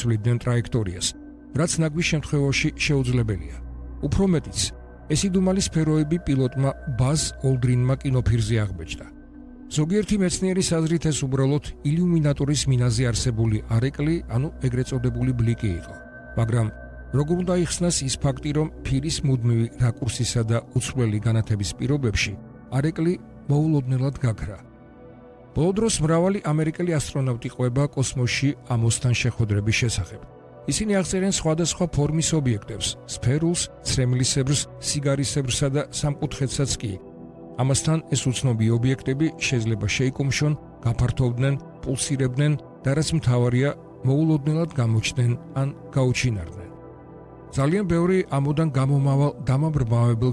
იცვლიდნენ ტრაექტორიას, რაც ნაგვის შემთხვევაში შეუძლებელია. უფრო მეტიც, ეს იდუმალი სფეროები პილოტმა ბაზ ოლდრინმა კინოფირზე აღბეჭდა. ზოგიერთი მეცნიერის აზრით ეს უბრალოდ ილუმინატორის მინაზე არსებული არეკლი, ანუ ეგრეთ წოდებული ბლიკი იყო. მაგრამ როგორ უნდა იხსნას ის ფაქტი, რომ ფირის მუდმივი რაკურსისა და უცვლელი განათების პირობებში არეკლი მოულოდნელად გაქრა. ბოლო დროს მრავალი ამერიკელი ასტრონავტი ყვება კოსმოსში ამოსთან შეხვედრების შესახებ. ისინი აღწერენ სხვადასხვა ფორმის ობიექტებს, სფერულს, ცრემლისებრს, სიგარისებრსა და სამკუთხედსაც კი. ამასთან ეს უცნობი ობიექტები შეიძლება შეიკუმშონ, გაფართოვდნენ, პულსირებდნენ და რაც მთავარია, მოულოდნელად გამოჩნდნენ ან გაუჩინარდნენ. ძალიან ბევრი ამოდან გამომავალ დამაბრმავებელ